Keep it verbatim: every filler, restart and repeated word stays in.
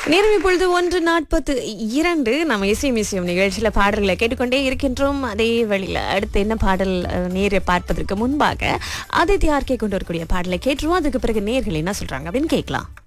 நேரம் இப்பொழுது ஒன்று நாற்பத்து இரண்டு. நம்ம இசை மியூசியம் நிகழ்ச்சியில பாடல்களை கேட்டுக்கொண்டே இருக்கின்றோம். அதே வழியில அடுத்து என்ன பாடல் அஹ், நேரை பார்ப்பதற்கு முன்பாக ஆதித்ய ஆர்கே கொண்டு வரக்கூடிய பாடலை கேட்டுருவோம். அதுக்கு பிறகு நேர்கள் என்ன சொல்றாங்க அப்படின்னு கேட்கலாம்.